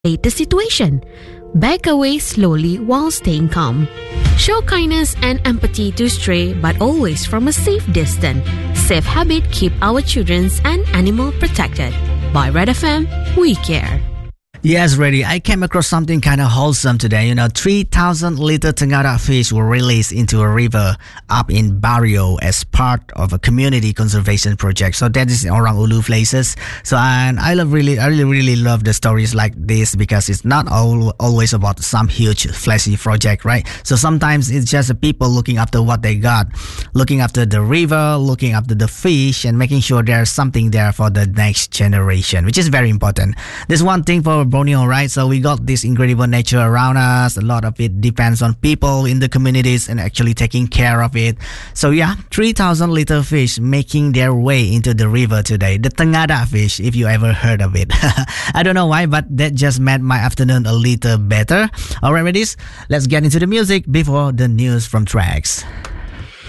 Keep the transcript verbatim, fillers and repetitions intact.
the situation. Back away slowly while staying calm. Show kindness and empathy to stray, but always from a safe distance. Safe habit keep our children and animal protected. By Red F M, we care. Yes, Reddy. I came across something kind of wholesome today. You know, three thousand little Tengara fish were released into a river up in Barrio as part of a community conservation project. So that is in Orang Ulu places. So and I love really, I really, really love the stories like this because it's not all, always about some huge flashy project, right? So sometimes it's just the people looking after what they got, looking after the river, looking after the fish, and making sure there's something there for the next generation, which is very important. There's one thing for Borneo, right? So we got this incredible nature around us. A lot of it depends on people in the communities and actually taking care of it. So yeah, three thousand little fish making their way into the river today. The Tengada fish, if you ever heard of it. I don't know why, but that just made my afternoon a little better. Alright, ladies, let's get into the music before the news from Tracks.